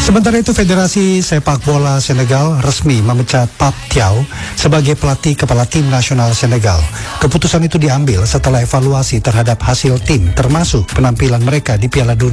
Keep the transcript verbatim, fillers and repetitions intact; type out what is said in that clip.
Sementara itu, Federasi Sepak Bola Senegal resmi memecat Pape Thiaw sebagai pelatih kepala tim nasional Senegal. Keputusan itu diambil setelah evaluasi terhadap hasil tim, termasuk penampilan mereka di Piala Dunia